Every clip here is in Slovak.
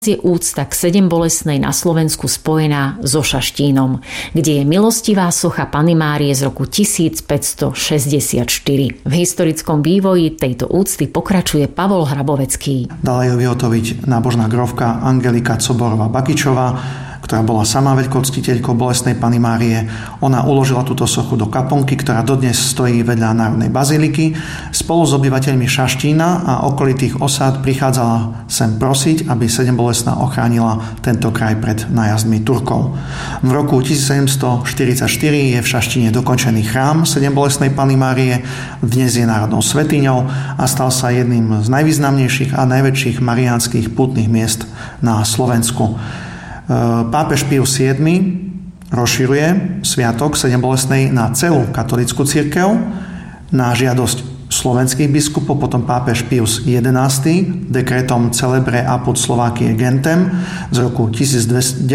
je úcta k Sedembolestnej na Slovensku spojená so Šaštínom, kde je milostivá socha Panny Márie z roku 1564. V historickom vývoji tejto úcty pokračuje Pavol Hrabovecký. Dala ju vyhotoviť nábožná grófka Angelika Coborová-Bakičová, ktorá bola sama veľkoctiteľkou Bolestnej Panny Márie. Ona uložila túto sochu do kaponky, ktorá dodnes stojí vedľa Národnej baziliky. Spolu s obyvateľmi Šaštína a okolitých osád prichádzala sem prosiť, aby Sedembolestná ochránila tento kraj pred nájazdmi Turkov. V roku 1744 je v Šaštíne dokončený chrám Sedembolestnej Panny Márie. Dnes je národnou svätyňou a stal sa jedným z najvýznamnejších a najväčších mariánskych pútnych miest na Slovensku. Pápež Pius VII rozširuje sviatok Sedembolestnej na celú katolícku cirkev na žiadosť slovenských biskupov, potom pápež Pius XI dekretom Celebre apud Slovakie Gentem z roku 1927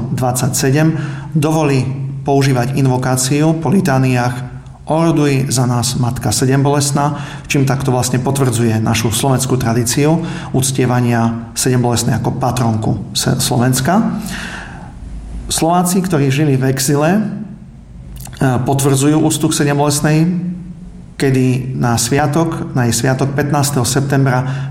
dovolí používať invokáciu po litániách Oroduj za nás Matka Sedembolestná, čím takto vlastne potvrdzuje našu slovenskú tradíciu uctievania Sedembolestnej ako patronku Slovenska. Slováci, ktorí žili v exile, potvrdzujú úctu k Sedembolestnej, kedy na jej sviatok 15. septembra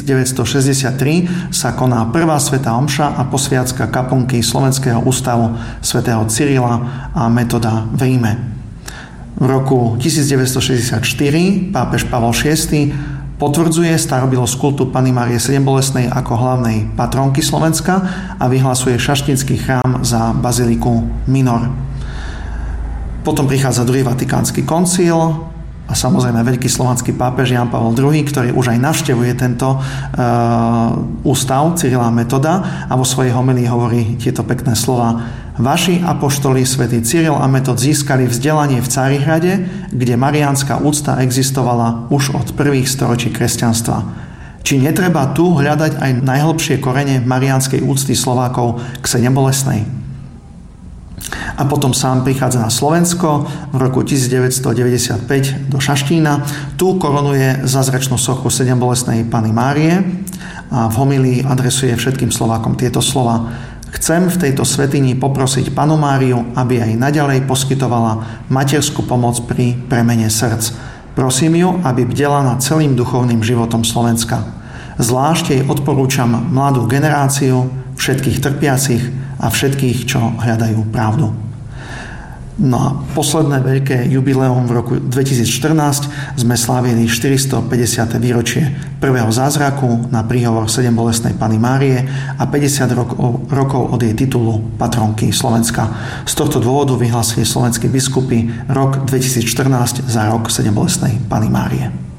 1963 sa koná prvá svätá omša a posviacka kaponky Slovenského ústavu svätého Cyrila a Metoda v Ríme. V roku 1964 pápež Pavol VI potvrdzuje starobilosť kultu Panny Márie Sedembolestnej ako hlavnej patronky Slovenska a vyhlasuje šaštínsky chrám za baziliku Minor. Potom prichádza druhý vatikánsky koncil a samozrejme veľký slovanský pápež Ján Pavol II, ktorý už aj navštevuje tento ústav Cyrila Metoda a vo svojej homilii hovorí tieto pekné slova: Vaši apoštoli svätý Cyril a Metod získali vzdelanie v Cárihrade, kde mariánska úcta existovala už od prvých storočí kresťanstva. Či netreba tu hľadať aj najhlbšie korene mariánskej úcty Slovákov k Sedembolestnej? A potom sám prichádza na Slovensko v roku 1995 do Šaštína. Tu korunuje zázračnú sochu Sedembolestnej Panny Márie a v homilii adresuje všetkým Slovákom tieto slova: Chcem v tejto svätyni poprosiť Pannu Máriu, aby aj naďalej poskytovala materskú pomoc pri premene srdc. Prosím ju, aby bdela nad celým duchovným životom Slovenska. Zvlášť jej odporúčam mladú generáciu, všetkých trpiacich a všetkých, čo hľadajú pravdu. No a posledné veľké jubileum v roku 2014 sme slávili 450. výročie prvého zázraku na príhovor Sedembolestnej Panny Márie a 50 rokov od jej titulu patronky Slovenska. Z tohto dôvodu vyhlásili slovenskí biskupy rok 2014 za rok Sedembolestnej Panny Márie.